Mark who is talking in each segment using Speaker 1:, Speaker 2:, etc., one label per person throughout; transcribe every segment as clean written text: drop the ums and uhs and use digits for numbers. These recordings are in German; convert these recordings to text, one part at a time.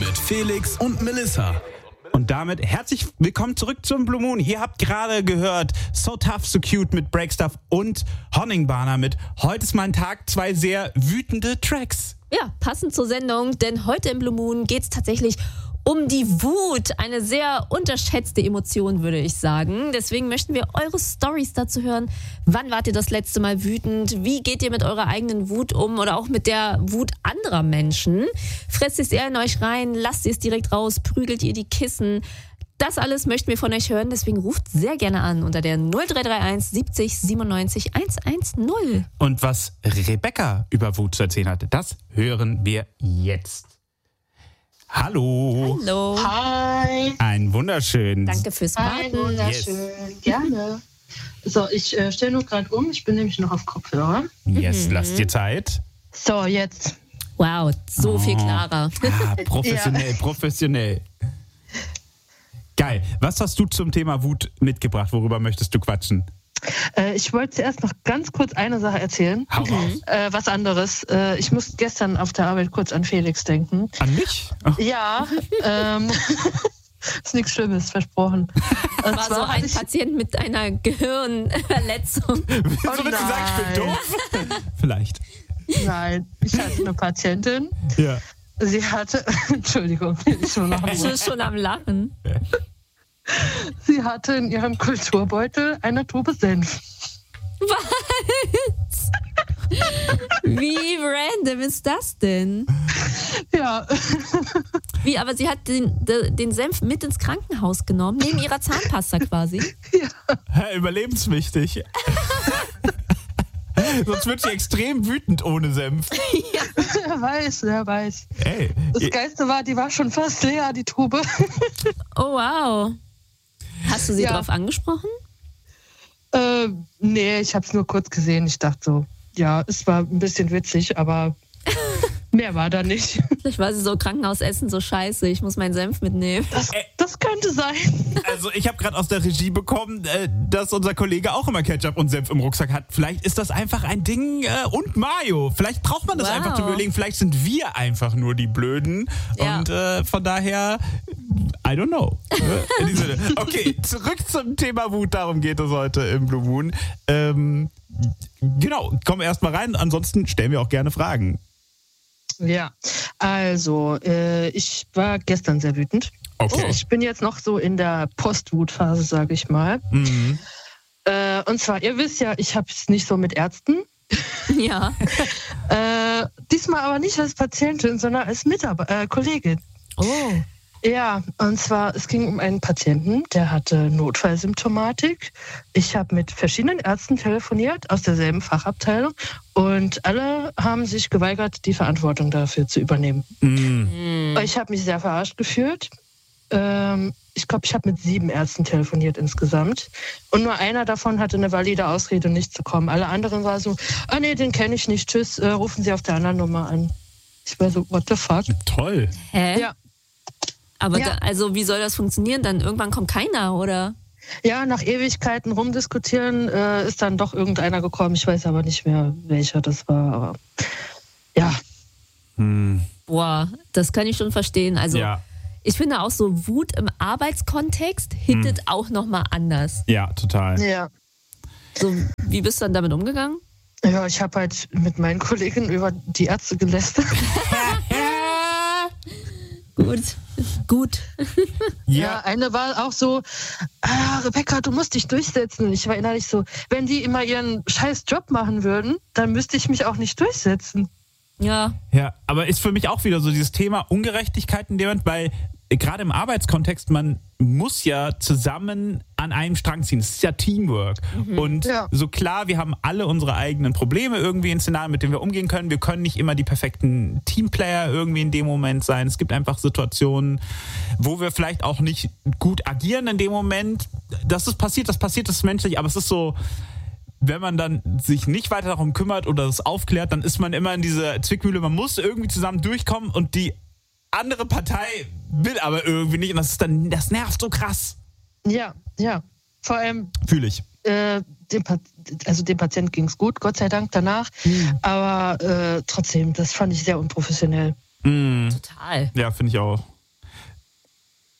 Speaker 1: mit Felix und Melissa.
Speaker 2: Und damit herzlich willkommen zurück zum Blue Moon. Ihr habt gerade gehört So Tough, So Cute mit Breakstuff und Honningbahner mit Heute ist mein Tag, 2 sehr wütende Tracks.
Speaker 3: Ja, passend zur Sendung, denn heute im Blue Moon geht es tatsächlich um die Wut. Eine sehr unterschätzte Emotion, würde ich sagen. Deswegen möchten wir eure Storys dazu hören. Wann wart ihr das letzte Mal wütend? Wie geht ihr mit eurer eigenen Wut um oder auch mit der Wut anderer Menschen? Fresst es eher in euch rein? Lasst ihr es direkt raus? Prügelt ihr die Kissen? Das alles möchten wir von euch hören. Deswegen ruft sehr gerne an unter der 0331 70 97 110.
Speaker 2: Und was Rebecca über Wut zu erzählen hatte, das hören wir jetzt. Hallo.
Speaker 3: Hallo.
Speaker 4: Hi.
Speaker 2: Ein wunderschön.
Speaker 3: Danke fürs
Speaker 4: Hi,
Speaker 3: Warten.
Speaker 4: wunderschön. Gerne. So, ich stelle nur gerade um. Ich bin nämlich noch auf Kopfhörer.
Speaker 2: Yes, lasst dir Zeit.
Speaker 4: So, jetzt.
Speaker 3: Wow, so viel klarer.
Speaker 2: Professionell. Geil. Was hast du zum Thema Wut mitgebracht? Worüber möchtest du quatschen?
Speaker 4: Ich wollte zuerst noch ganz kurz eine Sache erzählen.
Speaker 2: Hau raus.
Speaker 4: Was anderes. Ich musste gestern auf der Arbeit kurz an Felix denken.
Speaker 2: An mich? Oh.
Speaker 4: Ja, ist nichts Schlimmes, versprochen. Und
Speaker 3: War so ein Patient mit einer Gehirnverletzung.
Speaker 2: Wieso wird gesagt, ich bin doof? Vielleicht.
Speaker 4: Nein, ich hatte eine Patientin.
Speaker 2: Ja.
Speaker 4: Sie hatte, Entschuldigung, ich bin noch
Speaker 3: Du bist schon am Lachen.
Speaker 4: Sie hatte in ihrem Kulturbeutel eine Tube Senf.
Speaker 3: Was? Wie random ist das denn?
Speaker 4: Ja.
Speaker 3: Wie, aber sie hat den Senf mit ins Krankenhaus genommen, neben ihrer Zahnpasta quasi.
Speaker 2: Ja. Überlebenswichtig. Sonst wird sie extrem wütend ohne Senf.
Speaker 3: Ja.
Speaker 4: Wer weiß.
Speaker 2: Ey.
Speaker 4: Das Geilste war, die war schon fast leer, die Tube.
Speaker 3: Oh, wow. Hast du sie
Speaker 4: Ja.
Speaker 3: drauf angesprochen?
Speaker 4: Nee, ich habe es nur kurz gesehen. Ich dachte so, ja, es war ein bisschen witzig, aber mehr war da nicht.
Speaker 3: Vielleicht war sie so Krankenhausessen so scheiße, ich muss meinen Senf mitnehmen.
Speaker 4: Das könnte sein.
Speaker 2: Also ich habe gerade aus der Regie bekommen, dass unser Kollege auch immer Ketchup und Senf im Rucksack hat. Vielleicht ist das einfach ein Ding und Mayo. Vielleicht braucht man das
Speaker 3: Wow.
Speaker 2: einfach zum Überlegen. Vielleicht sind wir einfach nur die Blöden.
Speaker 3: Ja.
Speaker 2: Und von daher, I don't know. In diesem Sinne. Okay, zurück zum Thema Wut. Darum geht es heute im Blue Moon. Genau, komm erst mal rein. Ansonsten stellen wir auch gerne Fragen.
Speaker 4: Ja, also ich war gestern sehr wütend.
Speaker 2: Okay.
Speaker 4: Ich bin jetzt noch so in der Postwutphase, sage ich mal.
Speaker 2: Mhm.
Speaker 4: Und zwar, ihr wisst ja, ich habe es nicht so mit Ärzten.
Speaker 3: Ja.
Speaker 4: Diesmal aber nicht als Patientin, sondern als Kollegin.
Speaker 3: Oh.
Speaker 4: Ja, und zwar, es ging um einen Patienten, der hatte Notfallsymptomatik. Ich habe mit verschiedenen Ärzten telefoniert aus derselben Fachabteilung und alle haben sich geweigert, die Verantwortung dafür zu übernehmen.
Speaker 2: Mhm.
Speaker 4: Ich habe mich sehr verarscht gefühlt. Ich glaube, ich habe mit 7 Ärzten telefoniert insgesamt. Und nur einer davon hatte eine valide Ausrede, nicht zu kommen. Alle anderen waren so, nee, den kenne ich nicht, tschüss, rufen Sie auf der anderen Nummer an. Ich war so, what the fuck?
Speaker 2: Toll.
Speaker 3: Hä?
Speaker 4: Ja.
Speaker 3: Aber
Speaker 4: Ja.
Speaker 3: also wie soll das funktionieren? Dann irgendwann kommt keiner, oder?
Speaker 4: Ja, nach Ewigkeiten rumdiskutieren ist dann doch irgendeiner gekommen. Ich weiß aber nicht mehr, welcher das war. Aber ja,
Speaker 3: Boah, das kann ich schon verstehen. Also
Speaker 2: Ja.
Speaker 3: ich finde auch so Wut im Arbeitskontext hittet auch nochmal anders.
Speaker 2: Ja, total.
Speaker 4: ja.
Speaker 3: So, wie bist du dann damit umgegangen?
Speaker 4: Ja, ich habe halt mit meinen Kollegen über die Ärzte gelästert.
Speaker 3: Gut.
Speaker 4: Ja, eine war auch so, Rebecca, du musst dich durchsetzen. Ich war innerlich so, wenn die immer ihren scheiß Job machen würden, dann müsste ich mich auch nicht durchsetzen.
Speaker 3: Ja.
Speaker 2: Ja, aber ist für mich auch wieder so dieses Thema Ungerechtigkeit in dem Moment, weil gerade im Arbeitskontext, man muss ja zusammen an einem Strang ziehen. Es ist ja Teamwork. Und
Speaker 4: Ja.
Speaker 2: so klar, wir haben alle unsere eigenen Probleme irgendwie in Szenarien, mit denen wir umgehen können. Wir können nicht immer die perfekten Teamplayer irgendwie in dem Moment sein. Es gibt einfach Situationen, wo wir vielleicht auch nicht gut agieren in dem Moment. Das ist menschlich, aber es ist so, wenn man dann sich nicht weiter darum kümmert oder das aufklärt, dann ist man immer in dieser Zwickmühle. Man muss irgendwie zusammen durchkommen und die andere Partei will aber irgendwie nicht. Und das nervt so krass.
Speaker 4: Ja. Vor allem,
Speaker 2: Fühle ich.
Speaker 4: dem Patienten ging es gut, Gott sei Dank danach. Aber trotzdem, das fand ich sehr unprofessionell.
Speaker 3: Total.
Speaker 2: Ja, finde ich auch.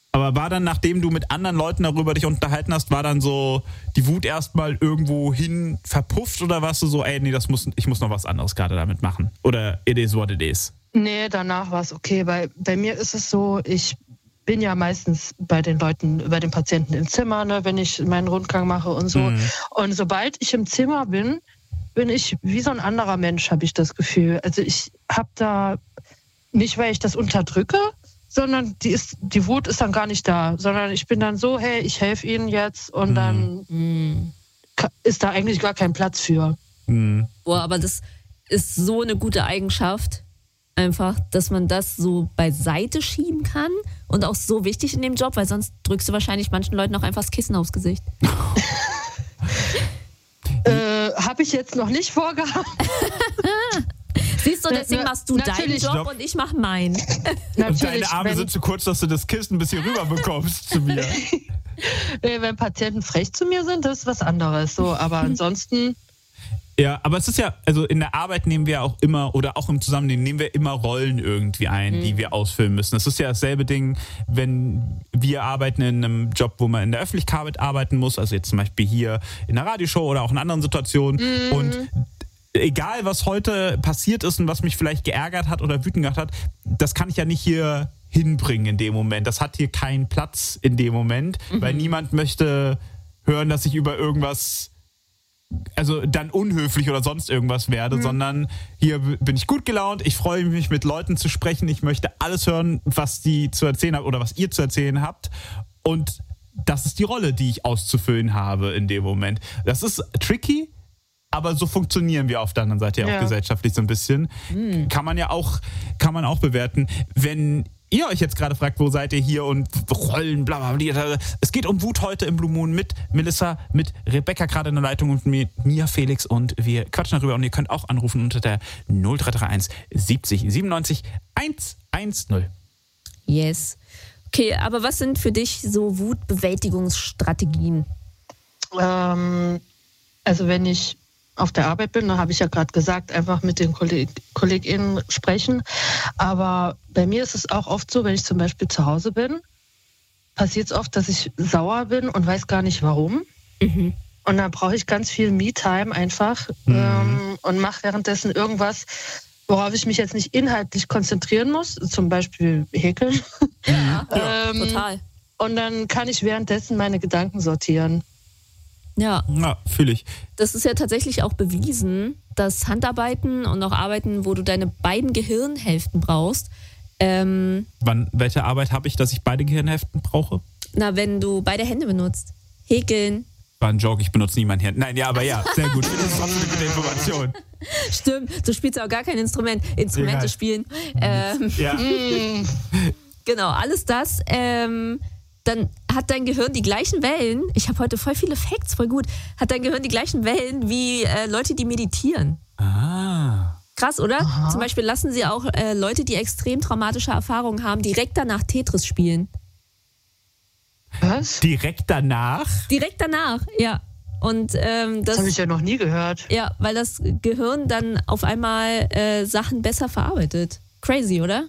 Speaker 2: Aber war dann, nachdem du mit anderen Leuten darüber dich unterhalten hast, war dann so die Wut erstmal irgendwo hin verpufft oder warst du so, ey, nee, ich muss noch was anderes gerade damit machen? Oder it is what it is?
Speaker 4: Nee, danach war es okay, weil bei mir ist es so, ich bin ja meistens bei den Patienten im Zimmer, ne, wenn ich meinen Rundgang mache und so. Und sobald ich im Zimmer bin ich wie so ein anderer Mensch, habe ich das Gefühl. Also ich habe da, nicht weil ich das unterdrücke, sondern die Wut ist dann gar nicht da, sondern ich bin dann so, hey, ich helfe Ihnen jetzt und dann ist da eigentlich gar kein Platz für.
Speaker 3: Boah, aber das ist so eine gute Eigenschaft, einfach, dass man das so beiseite schieben kann und auch so wichtig in dem Job, weil sonst drückst du wahrscheinlich manchen Leuten auch einfach das Kissen aufs Gesicht.
Speaker 4: Habe ich jetzt noch nicht vorgehabt.
Speaker 3: Siehst du, deswegen machst du deinen Job und ich mach meinen.
Speaker 2: Und deine Arme sind zu kurz, dass du das Kissen ein bisschen rüber bekommst zu mir.
Speaker 4: Wenn Patienten frech zu mir sind, das ist was anderes. So, aber ansonsten...
Speaker 2: Ja, aber es ist ja, also in der Arbeit nehmen wir auch immer, oder auch im Zusammenleben nehmen wir immer Rollen irgendwie ein, die wir ausfüllen müssen. Es ist ja dasselbe Ding, wenn wir arbeiten in einem Job, wo man in der Öffentlichkeit arbeiten muss, also jetzt zum Beispiel hier in der Radioshow oder auch in anderen Situationen. Und egal, was heute passiert ist und was mich vielleicht geärgert hat oder wütend gemacht hat, das kann ich ja nicht hier hinbringen in dem Moment. Das hat hier keinen Platz in dem Moment, weil niemand möchte hören, dass ich über irgendwas, also dann unhöflich oder sonst irgendwas werde, sondern hier bin ich gut gelaunt, ich freue mich, mit Leuten zu sprechen, ich möchte alles hören, was die zu erzählen haben oder was ihr zu erzählen habt, und das ist die Rolle, die ich auszufüllen habe in dem Moment. Das ist tricky, aber so funktionieren wir auf der anderen Seite ja auch gesellschaftlich so ein bisschen. Kann man auch bewerten. Wenn ihr euch jetzt gerade fragt, wo seid ihr hier und Rollen, bla bla bla. Es geht um Wut heute im Blue Moon mit Melissa, mit Rebecca gerade in der Leitung und mit mir, Felix, und wir quatschen darüber, und ihr könnt auch anrufen unter der 0331 70 97 110.
Speaker 3: Yes. Okay, aber was sind für dich so Wutbewältigungsstrategien?
Speaker 4: Also wenn ich auf der Arbeit bin, da habe ich ja gerade gesagt, einfach mit den KollegInnen sprechen. Aber bei mir ist es auch oft so, wenn ich zum Beispiel zu Hause bin, passiert es oft, dass ich sauer bin und weiß gar nicht warum. Und dann brauche ich ganz viel Me-Time einfach und mache währenddessen irgendwas, worauf ich mich jetzt nicht inhaltlich konzentrieren muss, zum Beispiel häkeln.
Speaker 3: Ja, total.
Speaker 4: Und dann kann ich währenddessen meine Gedanken sortieren.
Speaker 3: Ja,
Speaker 2: fühle ich.
Speaker 3: Das ist ja tatsächlich auch bewiesen, dass Handarbeiten und auch Arbeiten, wo du deine beiden Gehirnhälften brauchst.
Speaker 2: Welche Arbeit habe ich, dass ich beide Gehirnhälften brauche?
Speaker 3: Na, wenn du beide Hände benutzt. Häkeln.
Speaker 2: War ein Joke, ich benutze nie mein Hirn. Nein, ja, aber ja, sehr gut. Das ist trotzdem eine gute Information.
Speaker 3: Stimmt, du spielst auch gar kein Instrument. Instrumente spielen.
Speaker 2: Ja.
Speaker 3: Genau, alles das. Dann hat dein Gehirn die gleichen Wellen. Ich habe heute voll viele Facts, voll gut. Hat dein Gehirn die gleichen Wellen wie Leute, die meditieren. Krass, oder? Aha. Zum Beispiel lassen sie auch Leute, die extrem traumatische Erfahrungen haben, direkt danach Tetris spielen.
Speaker 4: Was?
Speaker 2: Direkt danach?
Speaker 3: Direkt danach, ja. Und
Speaker 4: das habe ich ja noch nie gehört.
Speaker 3: Ja, weil das Gehirn dann auf einmal Sachen besser verarbeitet. Crazy, oder?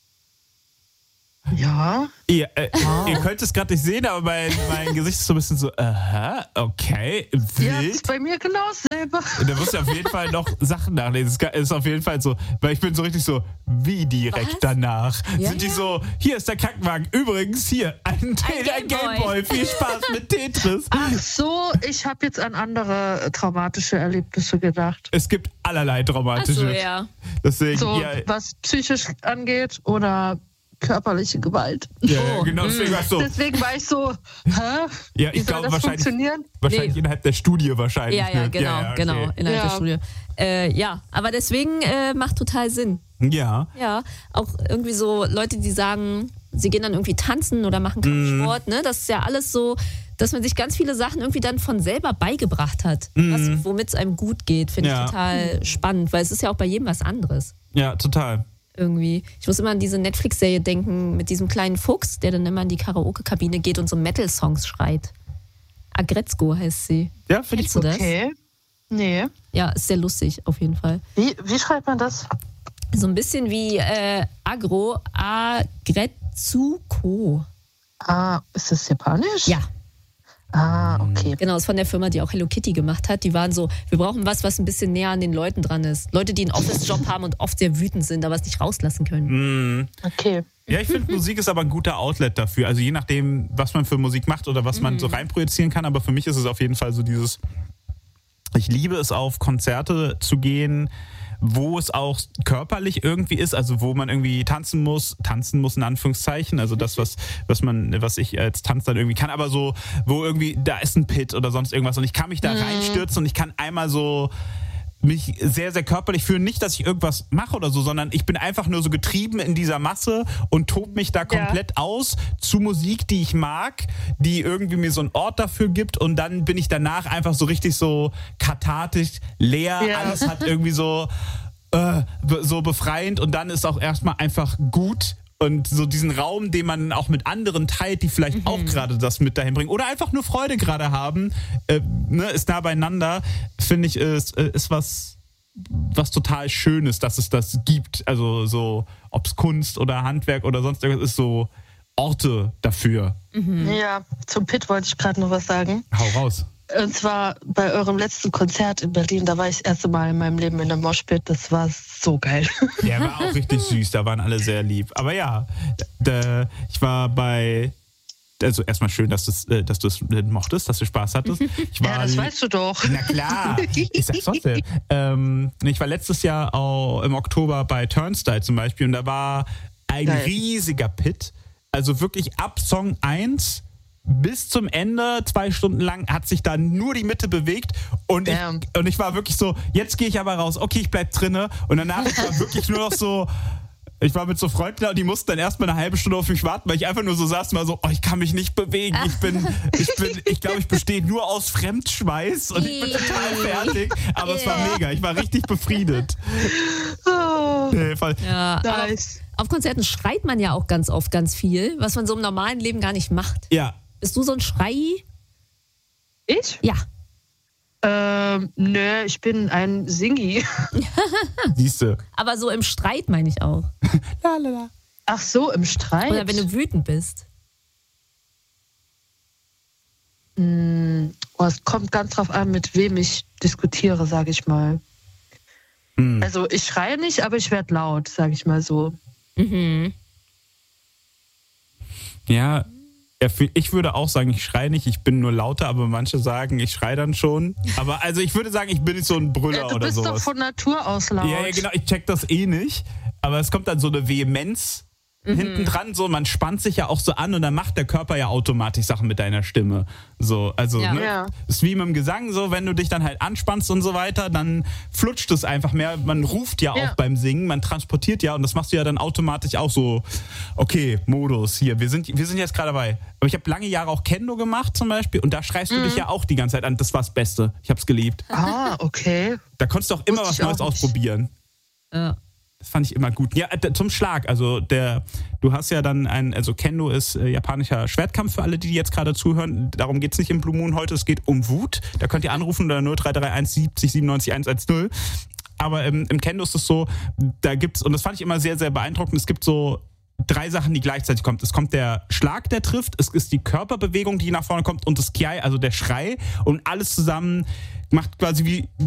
Speaker 4: Ja.
Speaker 2: Ihr könnt es gerade nicht sehen, aber mein Gesicht ist so ein bisschen so, aha, okay, wild.
Speaker 4: Ja, das ist bei mir genau selber.
Speaker 2: Da musst du auf jeden Fall noch Sachen nachlesen. Es ist auf jeden Fall so, weil ich bin so richtig so, wie direkt danach? Ja, sind die so, hier ist der Krankenwagen, übrigens hier, ein Gameboy, viel Spaß mit Tetris.
Speaker 4: Ach so, ich habe jetzt an andere traumatische Erlebnisse gedacht.
Speaker 2: Es gibt allerlei traumatische.
Speaker 3: Ach so, ja.
Speaker 2: Deswegen,
Speaker 4: so, was psychisch angeht oder körperliche Gewalt.
Speaker 2: Ja, genau, deswegen war ich so,
Speaker 4: hä?
Speaker 2: Ja, ich glaube wahrscheinlich innerhalb der Studie wahrscheinlich.
Speaker 3: Ja, genau, innerhalb der Studie. Ja, aber deswegen macht total Sinn.
Speaker 2: Ja.
Speaker 3: Ja, auch irgendwie so Leute, die sagen, sie gehen dann irgendwie tanzen oder machen Kampfsport, ne? Das ist ja alles so, dass man sich ganz viele Sachen irgendwie dann von selber beigebracht hat, womit es einem gut geht, finde ich total spannend, weil es ist ja auch bei jedem was anderes.
Speaker 2: Ja, total.
Speaker 3: Irgendwie. Ich muss immer an diese Netflix-Serie denken mit diesem kleinen Fuchs, der dann immer in die Karaoke-Kabine geht und so Metal-Songs schreit. Agretzko heißt sie.
Speaker 2: Ja, finde ich
Speaker 3: gut.
Speaker 4: Okay. Nee.
Speaker 3: Ja, ist sehr lustig, auf jeden Fall.
Speaker 4: Wie schreibt man das?
Speaker 3: So ein bisschen wie Agretsuko.
Speaker 4: Ist das japanisch?
Speaker 3: Ja.
Speaker 4: Okay.
Speaker 3: Genau, ist von der Firma, die auch Hello Kitty gemacht hat. Die waren so, wir brauchen was ein bisschen näher an den Leuten dran ist. Leute, die einen Office-Job haben und oft sehr wütend sind, aber es nicht rauslassen können.
Speaker 4: Okay.
Speaker 2: Ja, ich finde, Musik ist aber ein guter Outlet dafür. Also je nachdem, was man für Musik macht oder was man so reinprojizieren kann. Aber für mich ist es auf jeden Fall so dieses, ich liebe es, auf Konzerte zu gehen, wo es auch körperlich irgendwie ist, also wo man irgendwie tanzen muss in Anführungszeichen, also das, was ich als Tanz dann irgendwie kann, aber so, wo irgendwie, da ist ein Pit oder sonst irgendwas und ich kann mich da reinstürzen und ich kann einmal so mich sehr, sehr körperlich fühlen. Nicht, dass ich irgendwas mache oder so, sondern ich bin einfach nur so getrieben in dieser Masse und tob mich da komplett aus zu Musik, die ich mag, die irgendwie mir so einen Ort dafür gibt und dann bin ich danach einfach so richtig so kathartisch, leer, alles hat irgendwie so befreiend und dann ist auch erstmal einfach gut. Und so diesen Raum, den man auch mit anderen teilt, die vielleicht auch gerade das mit dahin bringen oder einfach nur Freude gerade haben, ist nah beieinander, finde ich, ist was total Schönes, dass es das gibt. Also so, ob es Kunst oder Handwerk oder sonst irgendwas ist, so Orte dafür.
Speaker 4: Ja, zum Pit wollte ich gerade noch was sagen.
Speaker 2: Hau raus.
Speaker 4: Und zwar bei eurem letzten Konzert in Berlin, da war ich das erste Mal in meinem Leben in der Moshpit. Das war so geil.
Speaker 2: Der war auch richtig süß, da waren alle sehr lieb. Aber ja, ich war also erstmal schön, dass du es mochtest, dass du Spaß hattest.
Speaker 4: Das weißt du doch.
Speaker 2: Na klar, ich sag's trotzdem. Ich war letztes Jahr auch im Oktober bei Turnstile zum Beispiel und da war ein riesiger Pit. Also wirklich ab Song 1 bis zum Ende, 2 Stunden lang, hat sich da nur die Mitte bewegt und ich war wirklich so, jetzt gehe ich aber raus, okay, ich bleib drinne und danach war wirklich nur noch so, ich war mit so Freunden da und die mussten dann erstmal eine halbe Stunde auf mich warten, weil ich einfach nur so saß, mal so, ich kann mich nicht bewegen, ich glaube, ich bestehe nur aus Fremdschweiß und ich bin total fertig, aber es war mega, ich war richtig befriedet. Voll.
Speaker 3: Ja,
Speaker 4: Nice.
Speaker 3: auf Konzerten schreit man ja auch ganz oft ganz viel, was man so im normalen Leben gar nicht macht.
Speaker 2: Ja.
Speaker 3: Bist du so ein Schrei?
Speaker 4: Ich?
Speaker 3: Ja.
Speaker 4: Nö, ich bin ein Singi.
Speaker 2: Siehste.
Speaker 3: Aber so im Streit meine ich auch.
Speaker 2: Lalala.
Speaker 4: Ach so, im Streit?
Speaker 3: Oder wenn du wütend bist.
Speaker 4: Es kommt ganz drauf an, mit wem ich diskutiere, sage ich mal. Also ich schreie nicht, aber ich werde laut, sage ich mal so.
Speaker 2: Ja, ich würde auch sagen, ich schreie nicht, ich bin nur lauter, aber manche sagen, ich schreie dann schon. Aber also ich würde sagen, ich bin nicht so ein Brüller oder sowas.
Speaker 4: Du bist doch von Natur aus laut.
Speaker 2: Ja, genau, ich check das nicht. Aber es kommt dann so eine Vehemenz hinten dran, so, man spannt sich ja auch so an und dann macht der Körper ja automatisch Sachen mit deiner Stimme. So, also, ist wie mit dem Gesang so, wenn du dich dann halt anspannst und so weiter, dann flutscht es einfach mehr. Man ruft ja auch beim Singen, man transportiert ja und das machst du ja dann automatisch auch so, okay, Modus hier, wir sind jetzt gerade dabei. Aber ich habe lange Jahre auch Kendo gemacht zum Beispiel und da schreist du dich ja auch die ganze Zeit an. Das war das Beste. Ich hab's geliebt.
Speaker 4: Okay.
Speaker 2: Da konntest du auch immer was Neues ausprobieren.
Speaker 3: Ja.
Speaker 2: Das fand ich immer gut. Ja, zum Schlag. Also du hast ja dann also Kendo ist japanischer Schwertkampf für alle, die jetzt gerade zuhören. Darum geht es nicht im Blue Moon heute. Es geht um Wut. Da könnt ihr anrufen unter 0331 70 97 110. Aber im Kendo ist es so, da gibt's, und das fand ich immer sehr, sehr beeindruckend, es gibt so 3 Sachen, die gleichzeitig kommen. Es kommt der Schlag, der trifft, es ist die Körperbewegung, die nach vorne kommt und das Kiai, also der Schrei und alles zusammen macht quasi wie